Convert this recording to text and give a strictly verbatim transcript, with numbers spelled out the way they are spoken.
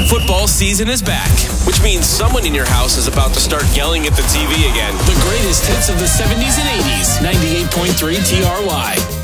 Football season is back, which means someone in your house is about to start yelling at the T V again. The greatest hits of the seventies and eighties. ninety-eight point three T R Y.